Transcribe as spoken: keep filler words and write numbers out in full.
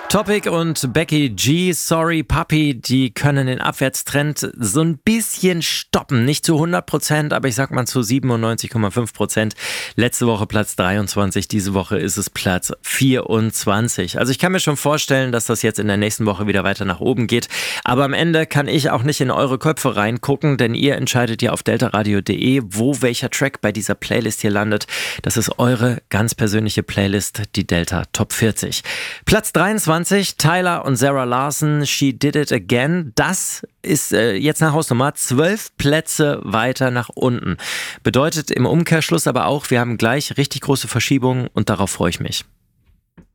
Topic und Becky G, Sorry Puppy, die können den Abwärtstrend so ein bisschen stoppen. Nicht zu hundert Prozent, aber ich sag mal zu siebenundneunzig Komma fünf Prozent. Letzte Woche Platz dreiundzwanzig, diese Woche ist es Platz vierundzwanzig. Also ich kann mir schon vorstellen, dass das jetzt in der nächsten Woche wieder weiter nach oben geht. Aber am Ende kann ich auch nicht in eure Köpfe reingucken, denn ihr entscheidet ja auf deltaradio punkt de, wo welcher Track bei dieser Playlist hier landet. Das ist eure ganz persönliche Playlist, die Delta Top vierzig. Platz dreiundzwanzig. Tyler und Sarah Larson, She Did It Again. Das ist äh, jetzt eine Hausnummer, zwölf Plätze weiter nach unten. Bedeutet im Umkehrschluss aber auch, wir haben gleich richtig große Verschiebungen und darauf freue ich mich.